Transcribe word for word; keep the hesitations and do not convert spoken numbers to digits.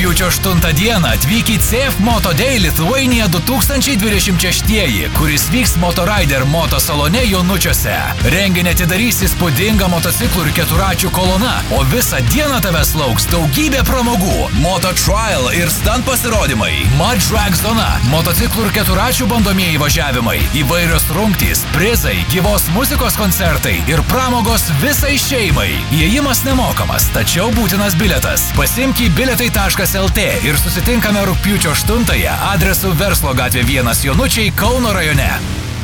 Rugpjūčio aštuntą dieną atvyk į C F Moto Day Lithuania du tūkstančiai dvidešimt šeši, kuris vyks Motorider moto salone Jonučiuose. Renginį atidarys įspūdinga motociklų ir keturačių kolona, o visą dieną tavęs lauks daugybė pramogų. Moto Trial ir stand pasirodymai. Mud Drag zona, motociklų ir keturačių bandomieji važiavimai, įvairios rungtys, prizai, gyvos muzikos koncertai ir pramogos visai šeimai. Įėjimas nemokamas, tačiau būtinas bilietas. Pasimk į biletai taškas el tė ir susitinkame rugpjūčio aštuntąją adresu Verslo gatvė vienas Jonučiai, Kauno rajone.